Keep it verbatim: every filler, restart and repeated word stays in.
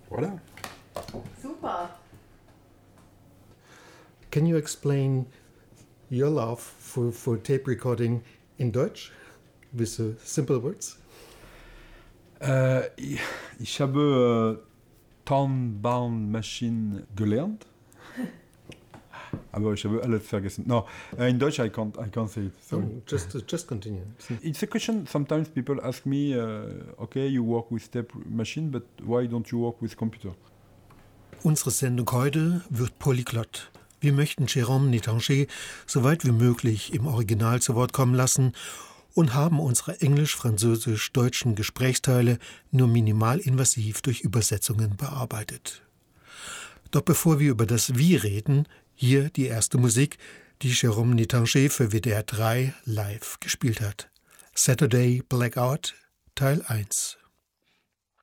Voilà. Super. Can you explain your love for, for tape recording in Deutsch with uh, simple words? Äh, ich, ich habe äh, Tonbandmaschine gelernt. Aber ich habe alles vergessen. No, uh, in Deutsch I can't, I can't say it. Sorry. Oh, just, uh, just continue. It's a question. Sometimes people ask me, uh, okay, you work with tape machine, but why don't you work with computer? Unsere Sendung heute wird polyglott. Wir möchten Jérôme Nétanger so weit wie möglich im Original zu Wort kommen lassen und haben unsere englisch-französisch-deutschen Gesprächsteile nur minimalinvasiv durch Übersetzungen bearbeitet. Doch bevor wir über das Wie reden, hier die erste Musik, die Jérôme Nétanger für W D R drei live gespielt hat. Saturday Blackout, Teil eins.